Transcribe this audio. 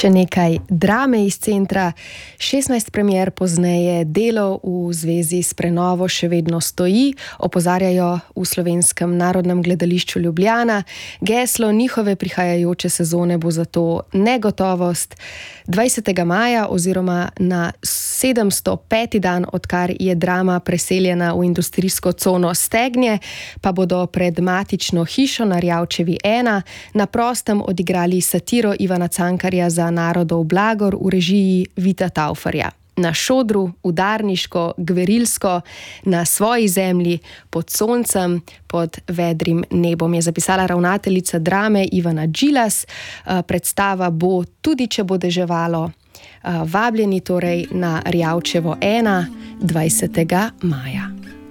Še nekaj drame iz centra. 16 premier pozneje delo v zvezi s prenovo še vedno stoji, opozarjajo v Slovenskem narodnem gledališču Ljubljana. Geslo njihove prihajajoče sezone bo zato negotovost. 20. maja oziroma na 705. dan, odkar je drama preseljena v industrijsko cono Stegnje, pa bodo pred matično hišo na Rjavčevi 1 na prostem odigrali satiro Ivana Cankarja za Narodov blagor v režiji Vita Tauferja. Na šodru, udarniško, gverilsko, na svoji zemlji, pod soncem, pod vedrim nebom, je zapisala ravnateljica drame Ivana Džilas. Predstava bo, tudi če bo deževalo, vabljeni torej na Rjavčevo 1 20. maja.